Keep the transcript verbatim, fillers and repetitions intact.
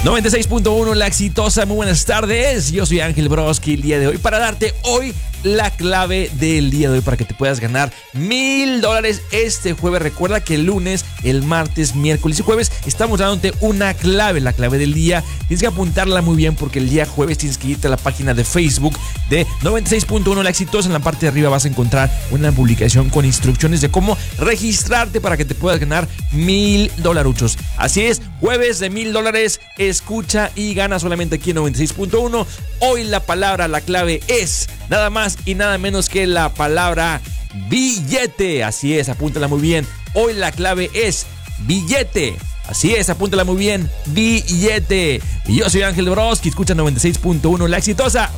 noventa y seis punto uno La Exitosa, muy buenas tardes. Yo soy Ángel Broski el día de hoy para darte hoy la clave del día de hoy para que te puedas ganar mil dólares este jueves. Recuerda que el lunes, el martes, miércoles y jueves estamos dándote una clave, la clave del día. Tienes que apuntarla muy bien porque el día jueves tienes que irte a la página de Facebook de noventa y seis punto uno La Exitosa. En la parte de arriba vas a encontrar una publicación con instrucciones de cómo registrarte para que te puedas ganar mil dolaruchos. Así es, jueves de mil dólares. Escucha y gana solamente aquí en noventa y seis punto uno. Hoy la palabra, la clave es nada más y nada menos que la palabra billete. Así es, apúntala muy bien. Hoy la clave es billete. Así es, apúntala muy bien. Billete. Y yo soy Ángel Broski. Escucha noventa y seis punto uno La Exitosa.